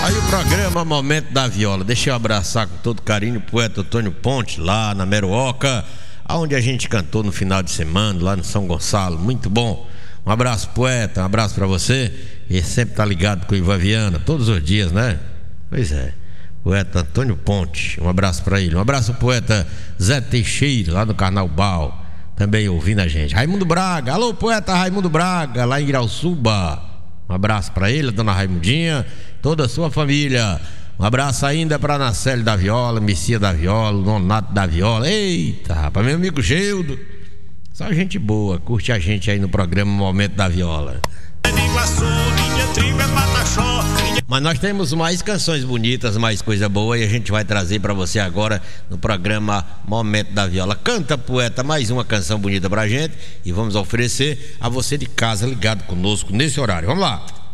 Aí o programa Momento da Viola. Deixa eu abraçar com todo carinho o poeta Antônio Ponte, lá na Meruoca, onde a gente cantou no final de semana, lá no São Gonçalo. Muito bom. Um abraço, poeta, um abraço pra você. E sempre tá ligado com o Ivan Viana, todos os dias, né? Pois é. Poeta Antônio Ponte, um abraço pra ele. Um abraço ao poeta Zé Teixeira, lá no Carnaubal, também ouvindo a gente. Raimundo Braga, alô, poeta Raimundo Braga, lá em Irauçuba. Um abraço pra ele, a dona Raimundinha, toda a sua família. Um abraço ainda pra Nacelle da Viola, Messia da Viola, Nonato da Viola. Eita, rapaz, meu amigo Gildo. Só gente boa, curte a gente aí no programa Momento da Viola. Mas nós temos mais canções bonitas, mais coisa boa, e a gente vai trazer pra você agora no programa Momento da Viola. Canta, poeta, mais uma canção bonita pra gente, e vamos oferecer a você de casa ligado conosco nesse horário. Vamos lá.